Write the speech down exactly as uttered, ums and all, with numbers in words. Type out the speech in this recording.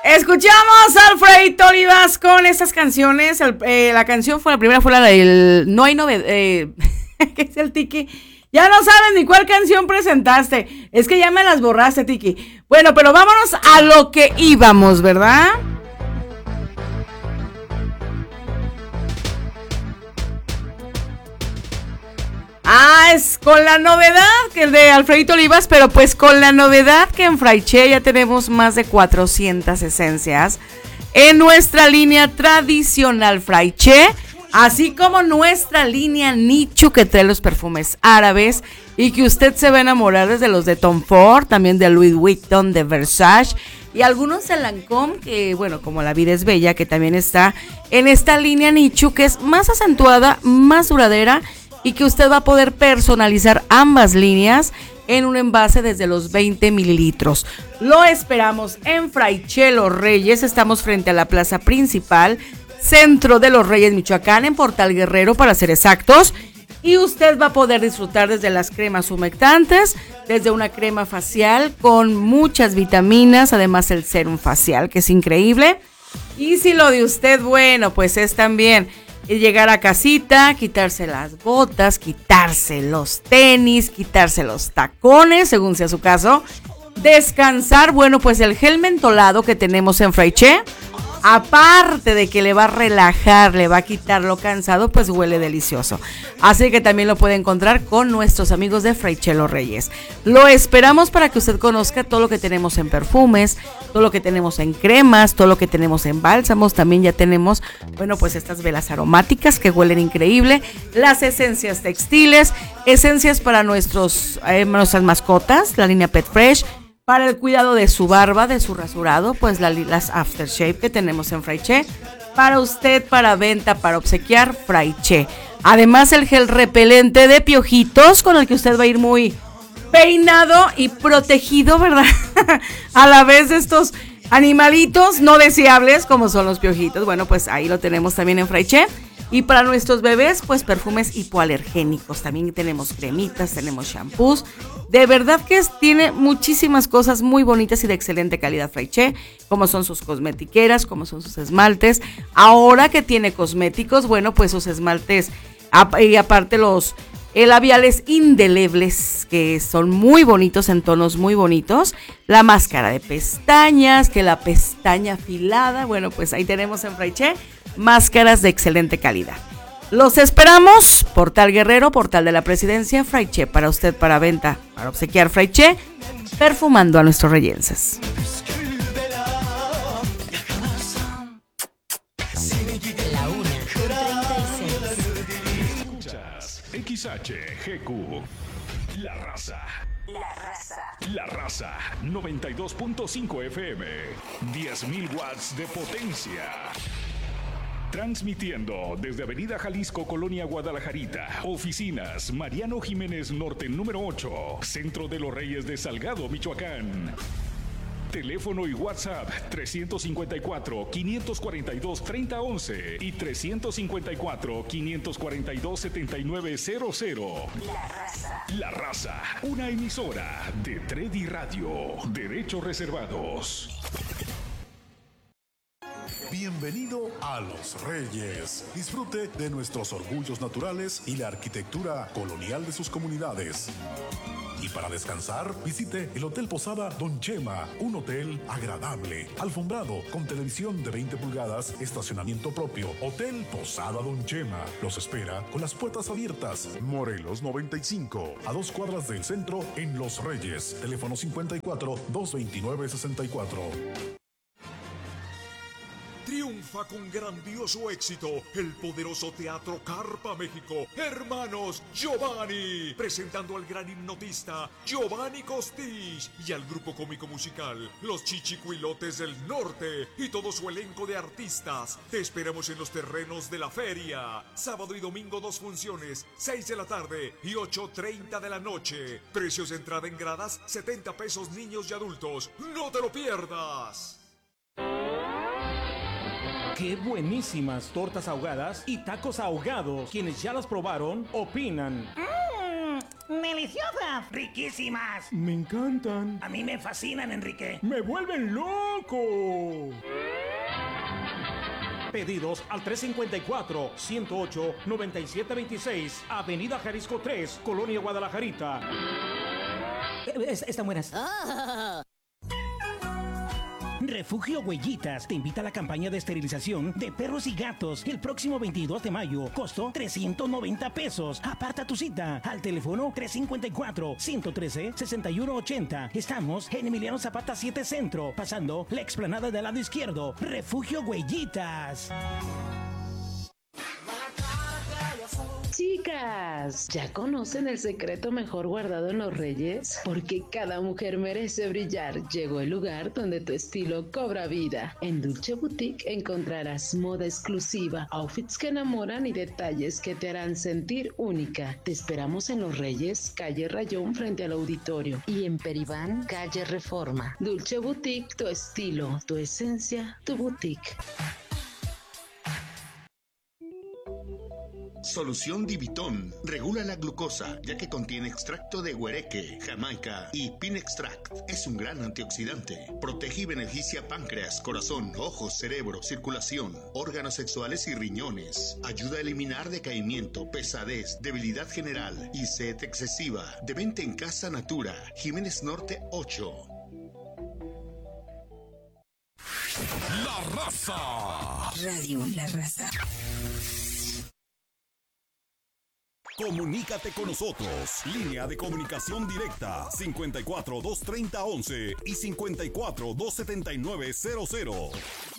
Escuchamos a Alfredito Olivas con estas canciones. El, eh, la canción fue la primera, fue la del No hay novedad. Eh, ¿Qué es el Tiki? Ya no sabes ni cuál canción presentaste. Es que ya me las borraste, Tiki. Bueno, pero vámonos a lo que íbamos, ¿verdad? Ah, es con la novedad que el de Alfredito Olivas, pero pues con la novedad que en Fraiche ya tenemos más de cuatrocientas esencias en nuestra línea tradicional Fraiche, así como nuestra línea Nichu que trae los perfumes árabes y que usted se va a enamorar desde los de Tom Ford, también de Louis Vuitton, de Versace y algunos de Lancôme, que bueno, como La Vida es Bella, que también está en esta línea Nichu que es más acentuada, más duradera y que usted va a poder personalizar ambas líneas en un envase desde los veinte mililitros. Lo esperamos en Fraiche Los Reyes, estamos frente a la plaza principal, centro de Los Reyes, Michoacán, en Portal Guerrero para ser exactos. Y usted va a poder disfrutar desde las cremas humectantes, desde una crema facial con muchas vitaminas, además el serum facial que es increíble. Y si lo de usted, bueno, pues es también llegar a casita, quitarse las botas, quitarse los tenis, quitarse los tacones, según sea su caso, descansar, bueno, pues el gel mentolado que tenemos en Fraiche, aparte de que le va a relajar, le va a quitar lo cansado, pues huele delicioso. Así que también lo puede encontrar con nuestros amigos de Fraiche Los Reyes. Lo esperamos para que usted conozca todo lo que tenemos en perfumes, todo lo que tenemos en cremas, todo lo que tenemos en bálsamos. También ya tenemos, bueno, pues estas velas aromáticas que huelen increíble, las esencias textiles, esencias para nuestros, eh, nuestras mascotas, la línea Pet Fresh. Para el cuidado de su barba, de su rasurado, pues la, las aftershave que tenemos en Fraiche. Para usted, para venta, para obsequiar, Fraiche. Además, el gel repelente de piojitos con el que usted va a ir muy peinado y protegido, ¿verdad? A la vez de estos animalitos no deseables como son los piojitos. Bueno, pues ahí lo tenemos también en Fraiche. Y para nuestros bebés, pues perfumes hipoalergénicos. También tenemos cremitas, tenemos shampoos. De verdad que es, tiene muchísimas cosas muy bonitas y de excelente calidad Fraiche, como son sus cosmetiqueras, como son sus esmaltes. Ahora que tiene cosméticos, bueno, pues sus esmaltes y aparte los eh, labiales indelebles, que son muy bonitos, en tonos muy bonitos. La máscara de pestañas, que la pestaña afilada. Bueno, pues ahí tenemos en Fraiche máscaras de excelente calidad. Los esperamos, Portal Guerrero, Portal de la Presidencia, Fraiche, para usted, para venta, para obsequiar Fraiche, perfumando a nuestros reyenses. La una, treinta y seis. Escuchas X H G Q, La Raza. La Raza. La Raza, noventa y dos punto cinco F M, diez mil watts de potencia. Transmitiendo desde Avenida Jalisco, Colonia Guadalajarita. Oficinas Mariano Jiménez Norte número ocho, Centro de los Reyes de Salgado, Michoacán. Teléfono y WhatsApp trescientos cincuenta y cuatro, quinientos cuarenta y dos, treinta once y trescientos cincuenta y cuatro, quinientos cuarenta y dos, setenta y nueve cero cero. La Raza. La Raza, una emisora de Tredi Radio. Derechos reservados. Bienvenido a Los Reyes. Disfrute de nuestros orgullos naturales y la arquitectura colonial de sus comunidades. Y para descansar, visite el Hotel Posada Don Chema, un hotel agradable, alfombrado, con televisión de veinte pulgadas, estacionamiento propio. Hotel Posada Don Chema los espera con las puertas abiertas. Morelos noventa y cinco, a dos cuadras del centro en Los Reyes. Teléfono cincuenta y cuatro, doscientos veintinueve, sesenta y cuatro. Triunfa con grandioso éxito el poderoso Teatro Carpa México. Hermanos Giovanni, presentando al gran hipnotista Giovanni Costich y al grupo cómico musical Los Chichicuilotes del Norte y todo su elenco de artistas. Te esperamos en los terrenos de la feria. Sábado y domingo dos funciones, seis de la tarde y ocho treinta de la noche. Precios de entrada en gradas, setenta pesos niños y adultos. ¡No te lo pierdas! ¡Qué buenísimas tortas ahogadas y tacos ahogados! Quienes ya las probaron, opinan. Mmm, ¡Deliciosas! ¡Riquísimas! Me encantan. A mí me fascinan, Enrique. ¡Me vuelven loco! Pedidos al tres cinco cuatro, ciento ocho, noventa y siete veintiséis, Avenida Jalisco tres, Colonia Guadalajarita. Es- están buenas. Refugio Huellitas te invita a la campaña de esterilización de perros y gatos el próximo veintidós de mayo. Costo trescientos noventa pesos. Aparta tu cita al teléfono tres cinco cuatro, ciento trece, sesenta y uno ochenta. Estamos en Emiliano Zapata siete Centro, pasando la explanada del lado izquierdo. Refugio Huellitas. Chicas, ¿ya conocen el secreto mejor guardado en los Reyes? Porque cada mujer merece brillar. Llegó el lugar donde tu estilo cobra vida. En Dulce Boutique encontrarás moda exclusiva, outfits que enamoran y detalles que te harán sentir única. Te esperamos en Los Reyes, calle Rayón frente al auditorio. Y en Peribán, calle Reforma. Dulce Boutique, tu estilo, tu esencia, tu boutique. Solución Divitón regula la glucosa, ya que contiene extracto de huereque, jamaica y pin extract. Es un gran antioxidante. Protege y beneficia páncreas, corazón, ojos, cerebro, circulación, órganos sexuales y riñones. Ayuda a eliminar decaimiento, pesadez, debilidad general y sed excesiva. De venta en Casa Natura, Jiménez Norte ocho. La Raza. Radio La Raza. Comunícate con nosotros. Línea de comunicación directa cincuenta y cuatro, doscientos treinta, once y cincuenta y cuatro, doscientos setenta y nueve, cero cero.